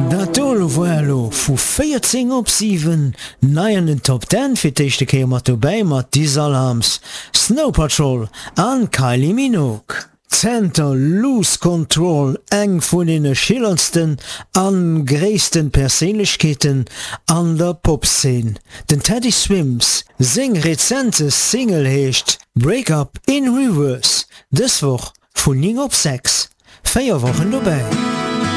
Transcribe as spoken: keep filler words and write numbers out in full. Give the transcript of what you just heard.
Natolo vuelo fu vierzehn op sieben, neien den Top ten fir d'éischte Keer mat dobäi mat Dis Alarms, Snow Patrol an Kylie Minogue. Center Loose Control, eng vun den schillerndsten an gréissten Persinnlichkeeten an der Popscene. Den Teddy Swims, sing rezente Single heescht Break Up in Reverse, dës woch vun ning op sechs, Féier wochen dobäi.